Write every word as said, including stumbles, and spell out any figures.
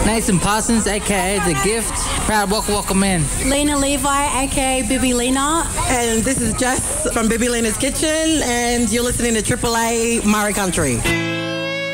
Nathan Parsons, a k a. The Gift. Proud welcome, welcome in. Lena Levi, a k a. Bibi Lena. And this is Jess from Bibi Lena's Kitchen, and you're listening to Triple A Murray Country.